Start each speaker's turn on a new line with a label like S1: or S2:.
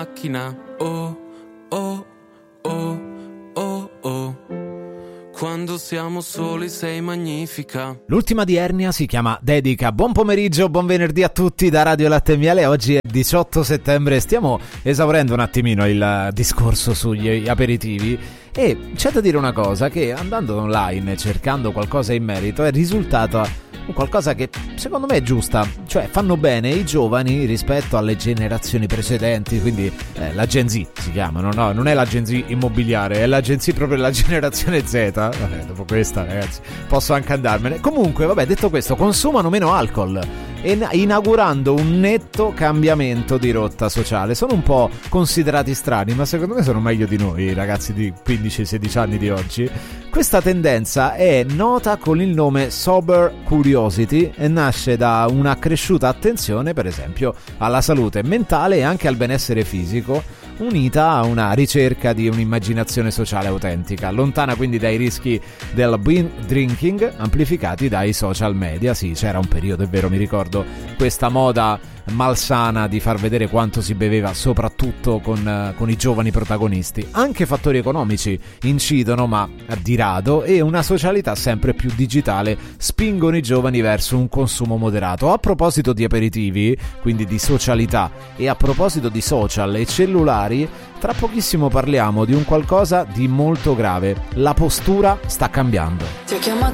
S1: macchina, oh, oh, oh, oh, oh. Quando siamo soli sei magnifica.
S2: L'ultima di Ernia si chiama Dedica. Buon pomeriggio, buon venerdì a tutti da Radio Latte e Miele. Oggi è 18 settembre, stiamo esaurendo un attimino il discorso sugli aperitivi e c'è da dire una cosa, che andando online cercando qualcosa in merito è risultata qualcosa che secondo me è giusta, cioè fanno bene i giovani rispetto alle generazioni precedenti, quindi la Gen Z si chiamano, no, non è la Gen Z immobiliare, è la Gen Z proprio la generazione Z. Vabbè, dopo questa ragazzi posso anche andarmene. Comunque vabbè, detto questo, consumano meno alcol, inaugurando un netto cambiamento di rotta sociale. Sono un po' considerati strani, ma secondo me sono meglio di noi, i ragazzi di 15-16 anni di oggi. Questa tendenza è nota con il nome Sober Curiosity e nasce da una cresciuta attenzione, per esempio, alla salute mentale e anche al benessere fisico, unita a una ricerca di un'immaginazione sociale autentica, lontana quindi dai rischi del binge drinking amplificati dai social media. Sì, c'era un periodo, è vero, mi ricordo, questa moda malsana di far vedere quanto si beveva, soprattutto con i giovani protagonisti. Anche fattori economici incidono, ma di rado, e una socialità sempre più digitale spingono i giovani verso un consumo moderato. A proposito di aperitivi, quindi di socialità, e a proposito di social e cellulari, tra pochissimo parliamo di un qualcosa di molto grave. La postura sta cambiando.